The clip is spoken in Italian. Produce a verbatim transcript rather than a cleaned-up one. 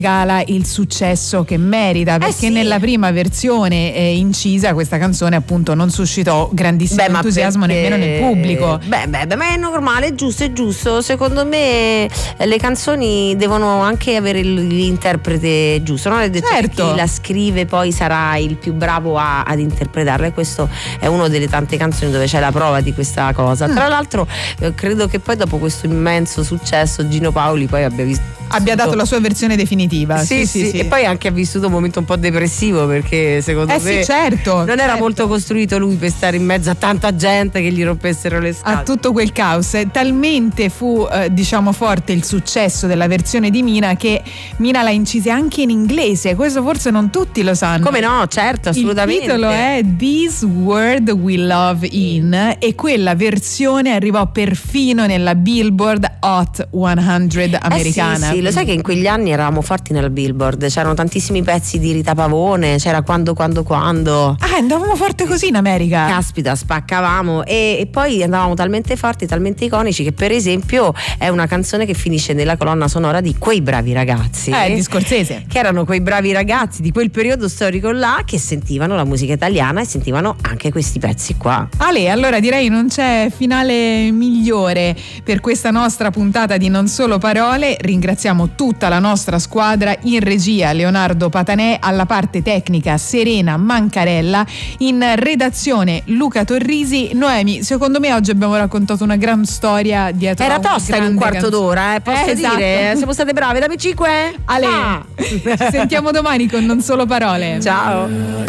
regala il successo che merita, perché eh sì. nella prima versione eh, incisa questa canzone appunto non suscitò grandissimo beh, entusiasmo perché... nemmeno nel pubblico. Beh, beh, beh, ma è normale, è giusto, è giusto. Secondo me le canzoni devono anche avere l'interprete giusto, non è detto certo. che chi la scrive poi sarà il più bravo a, ad interpretarla, e questo è una delle tante canzoni dove c'è la prova di questa cosa. Mm. Tra l'altro eh, credo che poi dopo questo immenso successo Gino Paoli poi abbia visto abbia dato la sua versione definitiva. Sì, sì, sì, sì, sì. E poi anche ha vissuto un momento un po' depressivo, perché secondo eh me sì, certo, non certo. era molto costruito lui per stare in mezzo a tanta gente che gli rompessero le scatole. A tutto quel caos. Talmente fu eh, diciamo forte il successo della versione di Mina che Mina la incise anche in inglese. Questo forse non tutti lo sanno. Come no, certo, assolutamente. Il titolo è This World We Love In, e quella versione arrivò perfino nella Billboard Hot cento americana. Eh sì, sì, lo sai che in quegli anni eravamo forti nella Billboard, c'erano tantissimi pezzi di Rita Pavone, c'era Quando Quando Quando. Ah, andavamo forte così in America. Caspita, spaccavamo, e, e poi andavamo talmente forti, talmente iconici, che per esempio è una canzone che finisce nella colonna sonora di Quei bravi ragazzi. Eh, di Scorsese. Che erano quei bravi ragazzi di quel periodo storico là, che sentivano la musica italiana e sentivano anche questi pezzi qua. Ale, allora direi non c'è finale migliore per questa nostra puntata di Non Solo Parole. Ringraziamo tutta la nostra squadra, in regia Leonardo Patanè, alla parte tecnica Serena Mancarella, in redazione Luca Torrisi. Noemi, secondo me oggi abbiamo raccontato una gran storia dietro. Era tosta in un quarto canzone. d'ora, eh, posso eh, dire? Esatto. Siamo state brave, dammi cinque. Ale, ah. ci sentiamo domani con Non Solo Parole. Ciao.